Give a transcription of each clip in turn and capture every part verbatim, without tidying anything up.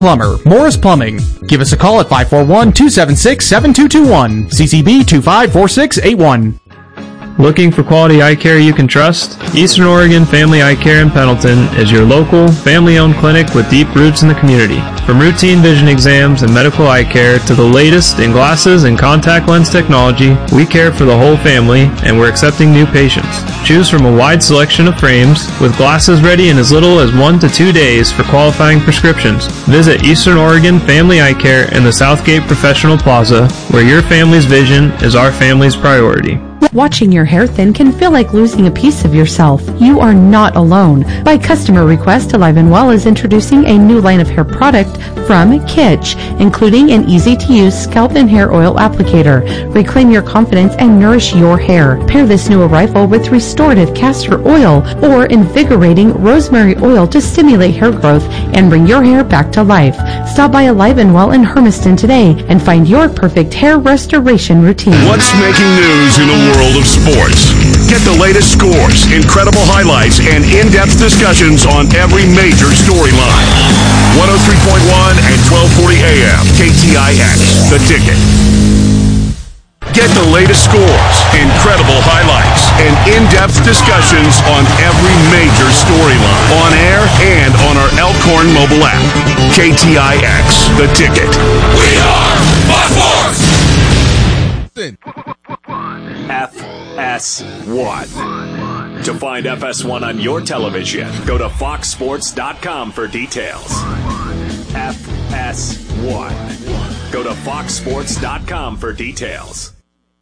Plumber, Morris Plumbing. Give us a call at five four one, two seven six, seven two two one, C C B two five four six eight one. Looking for quality eye care you can trust? Eastern Oregon Family Eye Care in Pendleton is your local, family-owned clinic with deep roots in the community. From routine vision exams and medical eye care to the latest in glasses and contact lens technology, we care for the whole family, and we're accepting new patients. Choose from a wide selection of frames, with glasses ready in as little as one to two days for qualifying prescriptions. Visit Eastern Oregon Family Eye Care in the Southgate Professional Plaza, where your family's vision is our family's priority. Watching your hair thin can feel like losing a piece of yourself. You are not alone. By customer request, Alive and Well is introducing a new line of hair product from Kitsch, including an easy-to-use scalp and hair oil applicator. Reclaim your confidence and nourish your hair. Pair this new arrival with restorative castor oil or invigorating rosemary oil to stimulate hair growth and bring your hair back to life. Stop by Alive and Well in Hermiston today and find your perfect hair restoration routine. What's making news in the world of sports? Get the latest scores, incredible highlights, and in-depth discussions on every major storyline. one oh three point one and twelve forty A M, K T I X, The Ticket. Get the latest scores, incredible highlights, and in-depth discussions on every major storyline. On air and on our Elkhorn mobile app. K T I X, The Ticket. We are Fox Sports! F S one. To find F S one on your television, go to fox sports dot com for details. F S one. Go to fox sports dot com for details.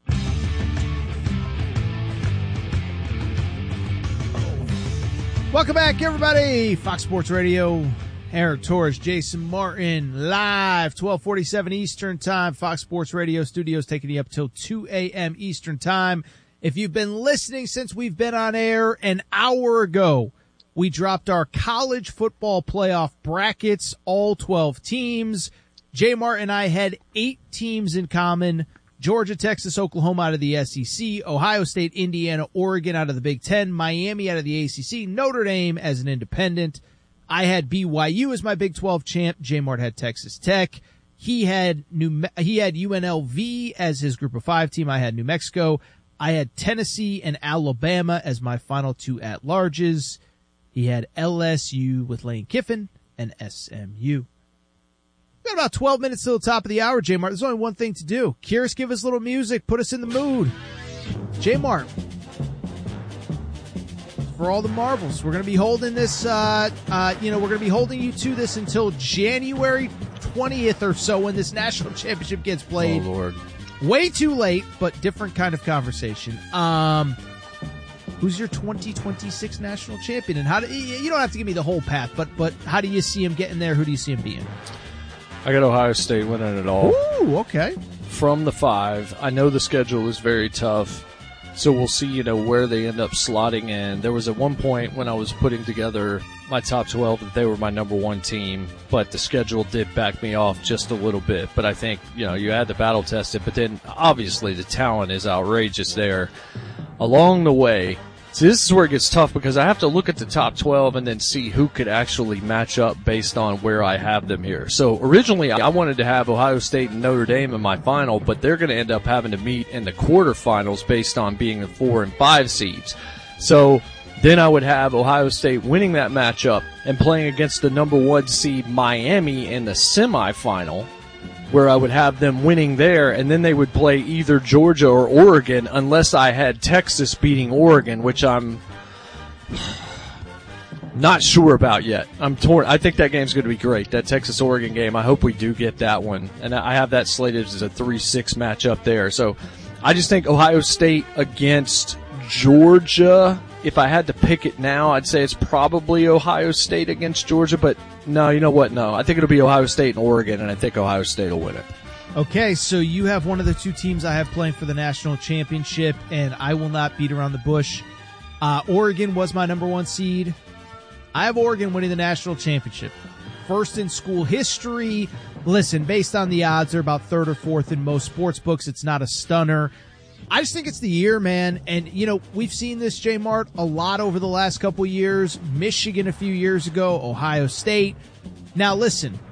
Welcome back, everybody. Fox Sports Radio. Eric Torres, Jason Martin, live, twelve forty-seven Eastern Time. Fox Sports Radio studios taking you up till two A M Eastern Time. If you've been listening since we've been on air, an hour ago, we dropped our college football playoff brackets, all twelve teams. J Mart and I had eight teams in common. Georgia, Texas, Oklahoma out of the S E C, Ohio State, Indiana, Oregon out of the Big Ten, Miami out of the A C C, Notre Dame as an independent. I had B Y U as my Big twelve champ. J Mart had Texas Tech. He had New, he had U N L V as his group of five team. I had New Mexico. I had Tennessee and Alabama as my final two at-larges. He had L S U with Lane Kiffin and S M U. We've got about twelve minutes till the top of the hour, J Mart. There's only one thing to do. Curious, give us a little music. Put us in the mood. J Mart. For all the marbles, we're going to be holding this, uh, uh, you know, we're going to be holding you to this until January twentieth or so when this national championship gets played. Oh, Lord. Way too late, but different kind of conversation. Um, who's your twenty twenty-six national champion? And how do you don't have to give me the whole path, but but how do you see him getting there? Who do you see him being? I got Ohio State winning it all. Ooh, okay. From the five, I know the schedule is very tough, so we'll see, you know, where they end up slotting in. There was at one point when I was putting together my top twelve that they were my number one team, but the schedule did back me off just a little bit. But I think, you know, you had to battle test it, but then obviously the talent is outrageous there. Along the way, so this is where it gets tough because I have to look at the top twelve and then see who could actually match up based on where I have them here. So originally I wanted to have Ohio State and Notre Dame in my final, but they're going to end up having to meet in the quarterfinals based on being the four and five seeds. So then I would have Ohio State winning that matchup and playing against the number one seed Miami in the semifinal, where I would have them winning there, and then they would play either Georgia or Oregon unless I had Texas beating Oregon, which I'm not sure about yet. I'm torn. I think that game's going to be great, that Texas-Oregon game. I hope we do get that one, and I have that slated as a three six matchup there. So I just think Ohio State against Georgia, if I had to pick it now, I'd say it's probably Ohio State against Georgia, but no, you know what? No, I think it'll be Ohio State and Oregon, and I think Ohio State will win it. Okay, so you have one of the two teams I have playing for the national championship, and I will not beat around the bush. Uh, Oregon was my number one seed. I have Oregon winning the national championship. First in school history. Listen, based on the odds, they're about third or fourth in most sports books. It's not a stunner. I just think it's the year, man. And, you know, we've seen this, J Mart, a lot over the last couple of years. Michigan a few years ago, Ohio State. Now, listen,